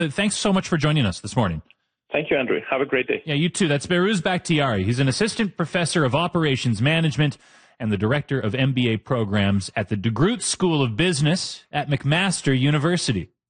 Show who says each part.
Speaker 1: Thanks so much for joining us this morning.
Speaker 2: Thank you, Andrew. Have a great day.
Speaker 1: Yeah, you too. That's Behrouz Bakhtiari. He's an assistant professor of operations management and the director of MBA programs at the DeGroote School of Business at McMaster University.